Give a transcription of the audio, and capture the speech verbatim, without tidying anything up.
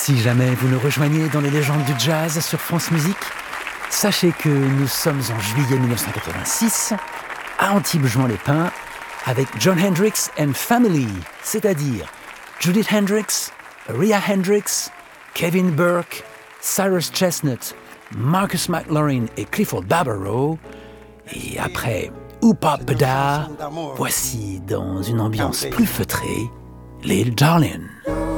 Si jamais vous nous rejoignez dans les légendes du jazz sur France Musique, sachez que nous sommes en juillet mille neuf cent quatre-vingt-six à Antibes-Juan-les-Pins avec John Hendricks and Family, c'est-à-dire Judith Hendricks, Rhea Hendricks, Kevin Burke, Cyrus Chestnut, Marcus McLaurin et Clifford Barbaro. Et après Oopah Bada, voici dans une ambiance plus feutrée, Little Darling.